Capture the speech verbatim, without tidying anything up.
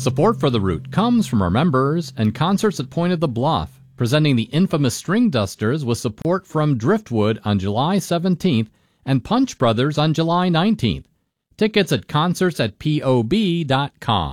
Support for The Root comes from our members and concerts at Point of the Bluff, presenting the infamous String Dusters with support from Driftwood on July seventeenth and Punch Brothers on July nineteenth. Tickets at concerts at P O B dot com.